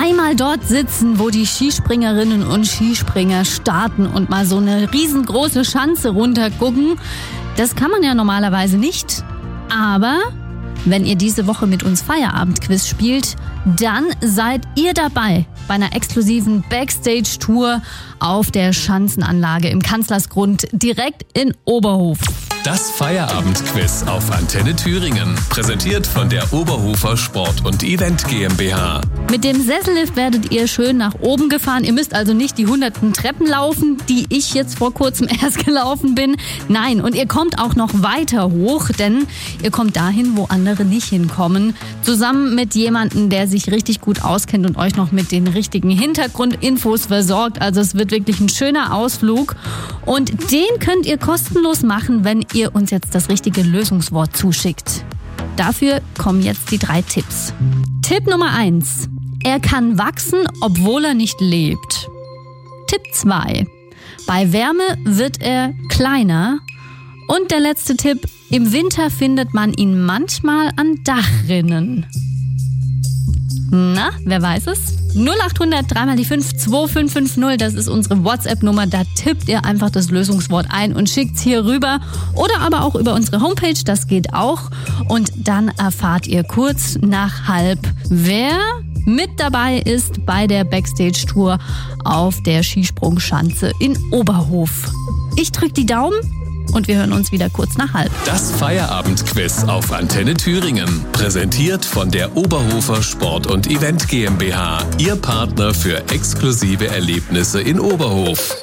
einmal dort sitzen, wo die Skispringerinnen und Skispringer starten und mal so eine riesengroße Schanze runtergucken. Das kann man ja normalerweise nicht. Aber wenn ihr diese Woche mit uns Feierabendquiz spielt, dann seid ihr dabei bei einer exklusiven Backstage-Tour auf der Schanzenanlage im Kanzlersgrund direkt in Oberhof. Das Feierabendquiz auf Antenne Thüringen, präsentiert von der Oberhofer Sport und Event GmbH. Mit dem Sessellift werdet ihr schön nach oben gefahren. Ihr müsst also nicht die hunderten Treppen laufen, die ich jetzt vor kurzem erst gelaufen bin. Nein, und ihr kommt auch noch weiter hoch, denn ihr kommt dahin, wo andere nicht hinkommen. Zusammen mit jemandem, der sich richtig gut auskennt und euch noch mit den richtigen Hintergrundinfos versorgt. Also es wird wirklich ein schöner Ausflug. Und den könnt ihr kostenlos machen, wenn ihr uns jetzt das richtige Lösungswort zuschickt. Dafür kommen jetzt die 3 Tipps. Tipp Nummer 1. Er kann wachsen, obwohl er nicht lebt. Tipp 2. Bei Wärme wird er kleiner. Und der letzte Tipp. Im Winter findet man ihn manchmal an Dachrinnen. Na, wer weiß es? 0800 3 mal die 5 2550, das ist unsere WhatsApp-Nummer. Da tippt ihr einfach das Lösungswort ein und schickt's hier rüber. Oder aber auch über unsere Homepage, das geht auch. Und dann erfahrt ihr kurz nach halb, wer mit dabei ist bei der Backstage-Tour auf der Skisprungschanze in Oberhof. Ich drück die Daumen. Und wir hören uns wieder kurz nach halb. Das Feierabendquiz auf Antenne Thüringen, präsentiert von der Oberhofer Sport und Event GmbH, Ihr Partner für exklusive Erlebnisse in Oberhof.